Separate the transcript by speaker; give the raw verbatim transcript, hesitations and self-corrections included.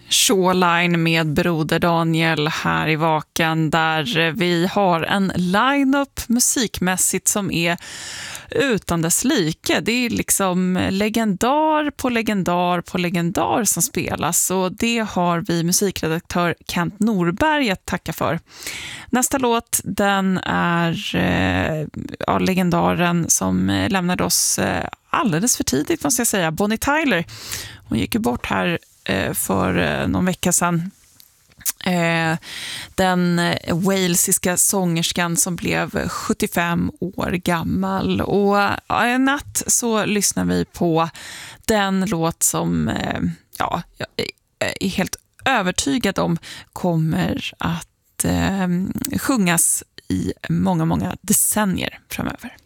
Speaker 1: Shoreline med Broder Daniel här i Vaken, där vi har en line-up musikmässigt som är utan dess like. Det är liksom legendar på legendar på legendar som spelas, och det har vi musikredaktör Kent Norberg att tacka för. Nästa låt, den är eh, ja, legendaren som lämnade oss eh, alldeles för tidigt, måste jag säga, Bonnie Tyler. Hon gick ju bort här för någon vecka sedan. Den walesiska sångerskan som blev sjuttiofem år gammal. Och en natt så lyssnar vi på den låt som ja, jag är helt övertygad om kommer att sjungas i många, många decennier framöver.